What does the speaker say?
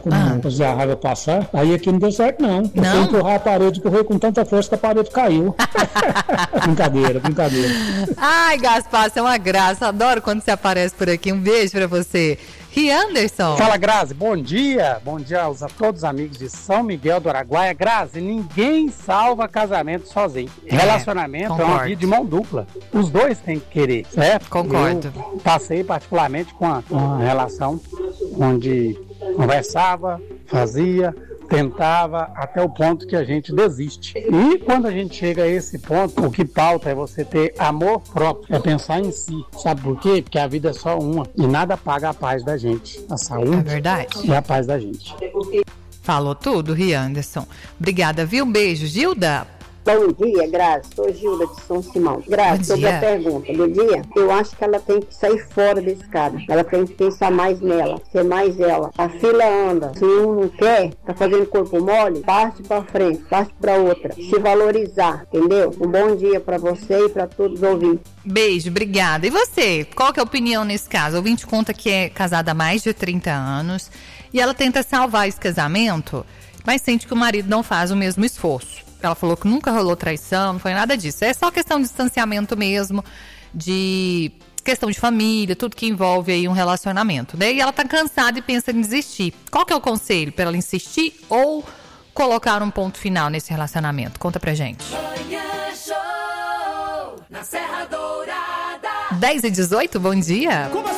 como fazer a raiva passar. Aí aqui não deu certo, não. Eu fui empurrar a parede, correu com tanta força que a parede caiu. Brincadeira. Ai, Gaspar, você é uma graça. Adoro quando você aparece por aqui. Um beijo pra você. Anderson. Fala, Grazi, bom dia a todos os amigos de São Miguel do Araguaia. Grazi, ninguém salva casamento sozinho. Relacionamento concordo. É uma via de mão dupla. Os dois têm que querer, certo? Concordo. Eu passei particularmente com uma relação onde conversava, fazia, tentava até o ponto que a gente desiste. E quando a gente chega a esse ponto, o que pauta é você ter amor próprio, é pensar em si. Sabe por quê? Porque a vida é só uma e nada paga a paz da gente. A saúde e a paz da gente. Falou tudo, Anderson. Obrigada, viu? Um beijo. Gilda? Bom dia, Grazi. Sou Gilda de São Simão. Grazi, sobre a pergunta do dia, eu acho que ela tem que sair fora desse cara. Ela tem que pensar mais nela, ser mais ela. A fila anda. Se um não quer, tá fazendo corpo mole, passe pra frente, passe pra outra. Se valorizar, entendeu? Um bom dia pra você e pra todos os ouvintes. Beijo, obrigada. E você? Qual que é a opinião nesse caso? O ouvinte conta que é casada há mais de 30 anos e ela tenta salvar esse casamento, mas sente que o marido não faz o mesmo esforço. Ela falou que nunca rolou traição, não foi nada disso. É só questão de distanciamento mesmo, de questão de família, tudo que envolve aí um relacionamento, né? E ela tá cansada e pensa em desistir. Qual que é o conselho? Para ela insistir ou colocar um ponto final nesse relacionamento? Conta pra gente. Na Serra Dourada. 10h18, bom dia. Como